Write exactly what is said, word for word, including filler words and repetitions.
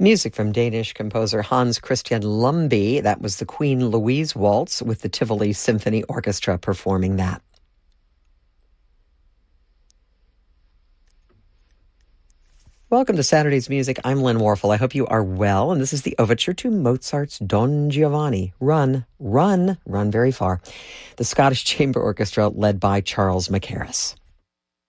Music from Danish composer Hans Christian Lumbye. That was the Queen Louise Waltz with the Tivoli Symphony Orchestra performing that. Welcome to Saturday's Music. I'm Lynn Warfel. I hope you are well, and this is the overture to Mozart's Don Giovanni. Run, run, run very far. The Scottish Chamber Orchestra led by Charles Mackerras.